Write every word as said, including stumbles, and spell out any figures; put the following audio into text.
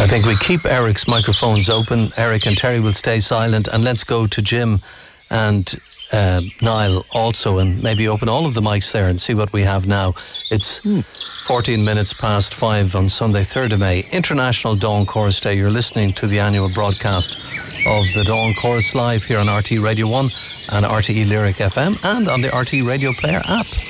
I think we keep Eric's microphones open. Eric and Terry will stay silent, and let's go to Jim and uh, Niall also, and maybe open all of the mics there and see what we have now. It's hmm. fourteen minutes past five on Sunday, third of May, International Dawn Chorus Day. You're listening to the annual broadcast of the Dawn Chorus live here on R T E Radio one and R T E Lyric F M and on the R T E Radio Player app.